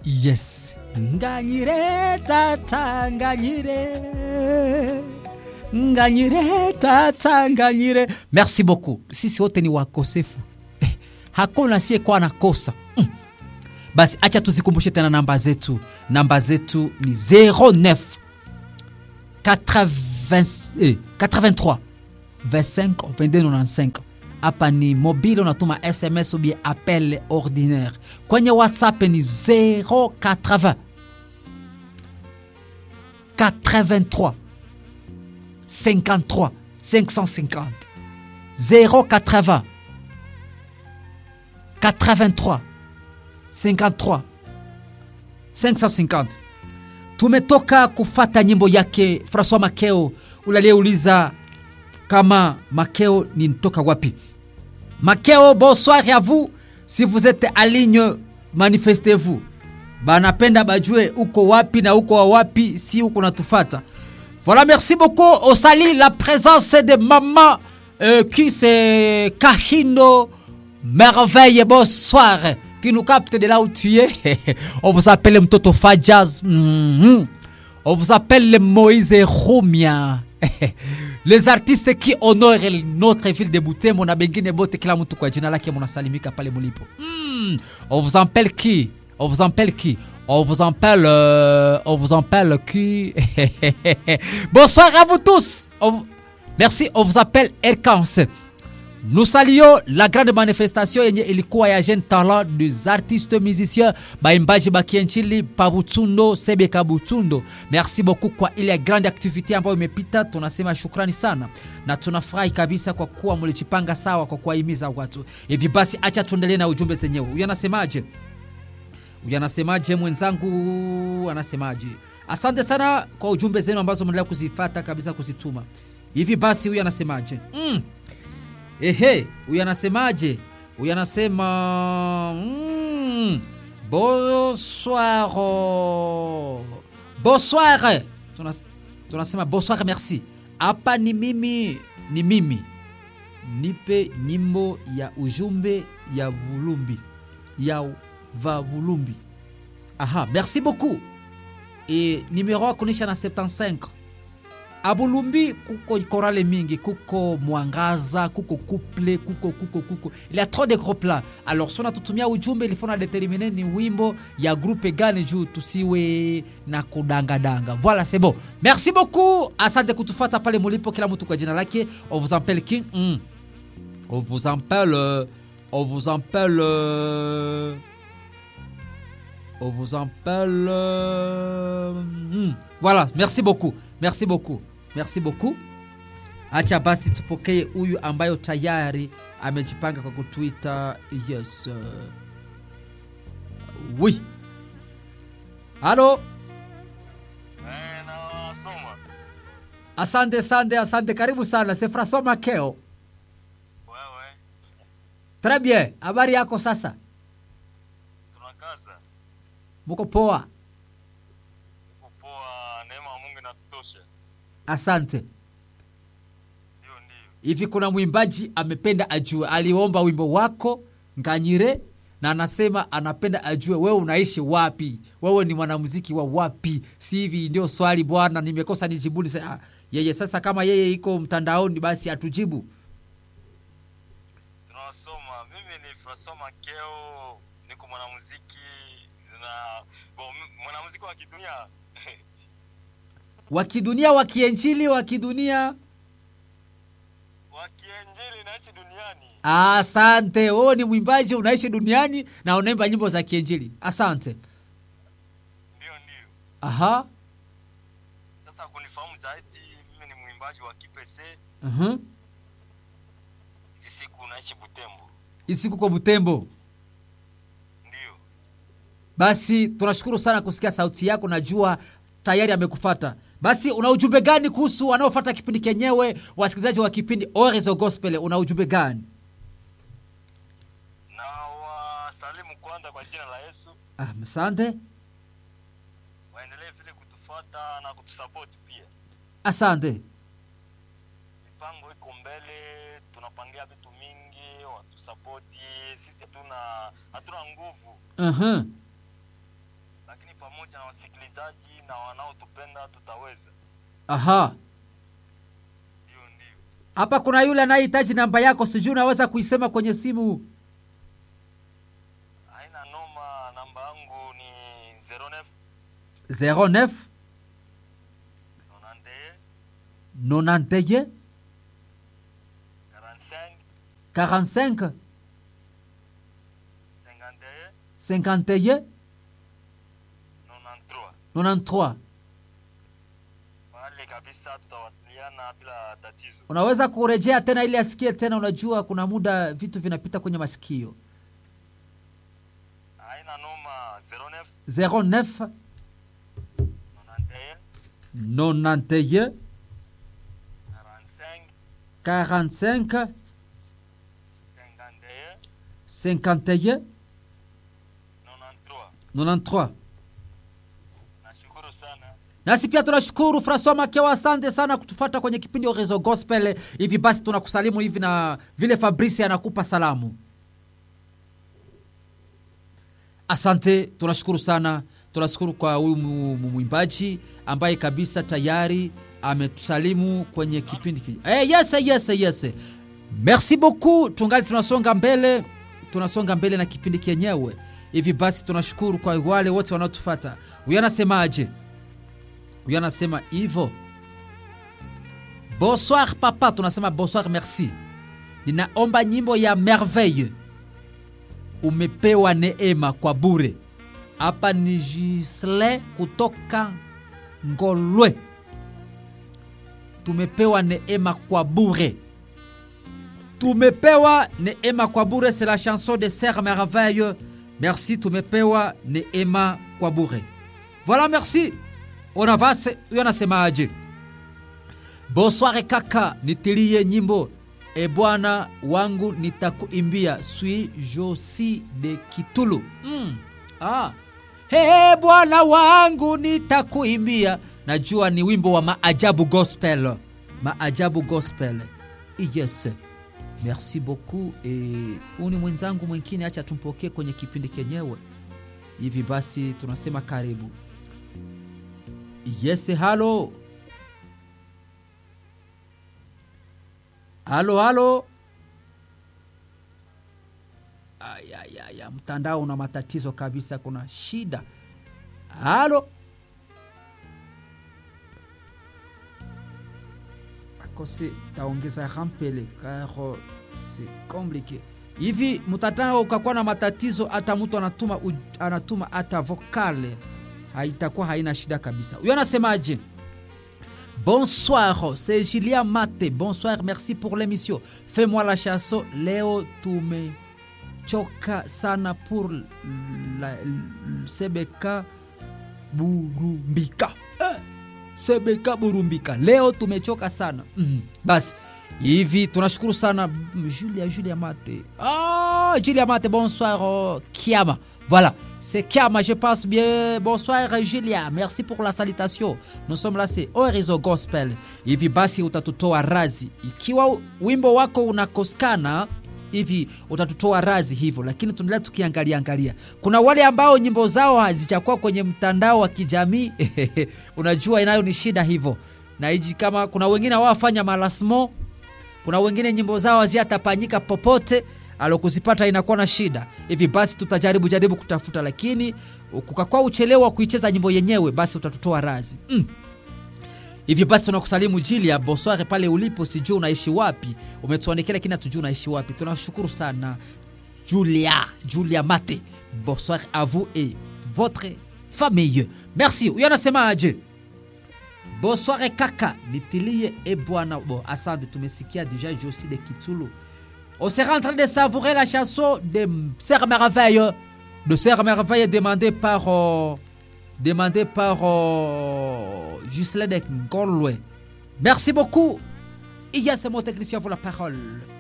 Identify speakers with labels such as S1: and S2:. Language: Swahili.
S1: Yes. Nganyire tata nganyire. Nganyire tata nganyire. Merci beaucoup. Sisi wote ni wakosefu. Hakuna siye kwa nakosa. Basi acha tuzikumbushe tena namba zetu. Namba zetu ni 09 83 25 22 95. Hapa ni mobile, unatuma SMS ou bien appel ordinaire. Kwenye WhatsApp ni 080 83 53 550. 080 83 53 550. Tumetoka kufata nyimbo yake François Makeo. Ulalieuliza kama Makeo ni ntoka wapi. Makeo, bonsoir à vous. Si vous êtes à ligne, manifestez-vous. Banapenda bajue uko wapi na uko wapi si uko natufata. Voilà, merci beaucoup. On salue la présence de maman qui c'est Kahino Merveille. Bonsoir. Qui nous capte de là où tu es. On vous appelle Mtoto Fajaz. On vous appelle Moïse Romia. Les artistes qui honorent notre ville de Butembo na bengine bote kila mtu kwa jina lake mnasalimika pale mulipo. On vous appelle qui? On vous appelle qui? On vous appelle qui? Bonsoir à vous tous. Merci, on vous appelle Erkans. Nous saluons la grande manifestation yenye ilikuwa ya jeune talent des artistes musiciens baimbaji bakienchili Pabutundo Sebeka Butundo. Merci beaucoup kwa ile grande activité ambayo imepita. Tunasema shukrani sana na tunafurahi kabisa kwa kuwa mlichipanga sawa kwa kuwahimiza watu. Hivi basi acha tuendelee na ujumbe zenyewe. Uyanasemaje mwenzangu? Anasemaje? Asante sana kwa ujumbe zenu ambazo mnaendelea kuzifuata kabisa kuzituma. Hivi basi huyu anasemaje? Huyu anasemaje? Huyu anasema bonsoir. Bonsoir. Tunasema bonsoir, merci. Hapa ni mimi. Nipe nyimbo ya ujumbe ya Vulumbi. Ya Vavulumbi. Aha, merci beaucoup. Et numéro kunisha na 75. Abulumbi kuko korale mingi, kuko mwangaza, kuko couple, kuko. Il y a trop de groupes là. Alors sona tutumia ujumbe il faut na déterminer ni wimbo ya groupe gani juu tusiwe na kudanga. Voilà, c'est bon. Merci beaucoup. Asante kutufata pale mulipo kila mtu kwa jina lake. On vous appelle qui? On vous appelle Voilà, merci beaucoup. Acha basi tupokee huyu ambayo tayari amejipanga kwa kutuita. Yes. Oui. Allô? Asante, karibu sana. C'est François Makeo.
S2: Ouais.
S1: Très bien. Habari yako sasa?
S2: Tunakaza.
S1: Muko poa?
S2: Neema Mungu inatosha.
S1: Asante.
S2: Ndio.
S1: Hivi kuna mwimbaji amependa ajue, aliomba wimbo wako Nganyire na anasema anapenda ajue wewe unaishi wapi? Wewe ni mwanamuziki wa wapi? Si hivi ndio swali bwana, nimekosa nijibu. Yeye sasa kama yeye iko mtandaoni basi atujibu.
S2: Tunasoma. Mimi ni François Makeo, niko mwanamuziki na mwanamuziki wa kidunia.
S1: Wa kidunia, wa kienjili, wa kidunia.
S2: Wa kienjili naishi duniani.
S1: Asante. Wewe ni mwimbaji unaishi duniani na unaimba nyimbo za kienjili. Asante.
S2: Ndio.
S1: Aha.
S2: Sasa kunifahamu zaidi, mimi ni mwimbaji wa kipese. Siku naishi Butembo.
S1: Isiku kwa Butembo.
S2: Ndio.
S1: Basi tunashukuru sana kusikia sauti yako, najua tayari amekufuata. Basi una ujumbe gani kuhusu wanaofuata kipindi kenyewe, wasikilizaji wa kipindi Orezo Gospel, una ujumbe gani?
S2: Na wasalimu kwanza kwa jina la Yesu.
S1: Asante.
S2: Waendelee vile kutufuata na kutusupport pia.
S1: Asante.
S2: Mipango iko mbele, tunapangia vitu mingi, watusupport. Sisi hatuna nguvu. na wasikilizaji na wanaotupenda tutaweza.
S1: Aha.
S2: Ndio.
S1: Hapa kuna yule anayehitaji namba yako, sijui unaweza kuisema kwenye simu.
S2: Haina noma, namba yangu ni
S1: 09 91 45 51 93.
S2: Pale kabisa tutawasiliana bila tatizo.
S1: Unaweza kurejea tena ili asikie tena, unajua kuna muda vitu vinapita kwenye masikio.
S2: Haina noma,
S1: 09 91 45 51 93.
S2: Nashukuru sana.
S1: Nasi pia tunashukuru Francois Makeo, asante sana kutufuata kwenye kipindi Horizon Gospel. Hivi basi tunakusalimu hivi na vile Fabrice anakupa salamu. Asante, tunashukuru sana. Tunashukuru kwa huyu mwimbaji ambaye kabisa tayari ametusalimu kwenye kipindi hiki. Yes. Merci beaucoup. Tungali tunasonga mbele na kipindi kenyewe. Hivi basi tunashukuru kwa wale wote wanaotufuata. Huyu anasemaje? Huyu anasema hivyo. Bonsoir papa, tunasema bonsoir merci. Ninaomba nyimbo ya Merveille. Umepewa neema kwa bure. Hapa ni Gisle kutoka Ngolwe. Tumepewa neema kwa bure. Tumepewa neema kwa bure, c'est la chanson de Sœur Merveille. Merci, tumepewa neema kwa bure. Voilà, merci. On avance, yanasemaje? Bonsoir kaka, nitilie nyimbo. E bwana wangu nitakuimbia. Sui Josi de Kitulu. He bwana wangu nitakuimbia. Najua ni wimbo wa Maajabu Gospel. Maajabu Gospel. Yes. Merci beaucoup. Uni mwenzangu mwingine, acha tumpokee kwenye kipindi kenyewe. Hivi basi tunasema karibu. Yes, halo. Halo. Aya, mtandao una matatizo kabisa, kuna shida. Halo. Akose taongeza rampele car c'est compliqué. Hivi mtandao ukakuwa na matatizo, hata mtu anatuma hata vocale, haitakuwa haina shida kabisa. Huyo anasemaje? Bonsoir, c'est Julia Mate. Bonsoir, merci pour l'émission. Fais-moi la chanson. Leo tumechoka sana pour la Sebeka Burumbika. Sebeka Burumbika. Leo tumechoka sana. Basi hivi tunashukuru sana Julia Mate. Julia Mate, bonsoir Kiama. Voilà, c'est Kiama, je passe bien. Bonsoir Julia, merci pour la salutation. Nous sommes là, c'est Horizon Gospel. Hivi basi utatutoa razi. Ikiwa wimbo wako unakoskana, hivi utatutoa razi hivyo. Lakini tunaendelea tukiangalia. Kuna wale ambao nyimbo zao hazijakuwa kwenye mtandao wa kijamii. Unajua inayo ni shida hivyo. Na hiji kama kuna wengine wafanya malasmo, kuna wengine nyimbo zao haziatapanyika popote, alokuzipata inakuwa na shida. Hivi basi tutajaribu kutafuta, lakini ukakwa uchelewa kuicheza nyimbo yenyewe, basi utatutoa razi. Hivi basi tunakusalimu Julia, bonsoir pale ulipo, sijui unaishi wapi. Umetuandikia lakini hatujui unaishi wapi. Tunashukuru sana Julia Mate. Bonsoir à vous et votre famille. Merci. Huyo anasemaje? Bonsoir kaka, nitilie e bwana. Bon, asante, tumesikia déjà Josi de Kitulu. On sera en train de savourer la chanson de Sœur Merveille. De Sœur Merveille demandée par Gisèle de Ngolwe. Merci beaucoup. Il y a ce mot technicien pour la parole.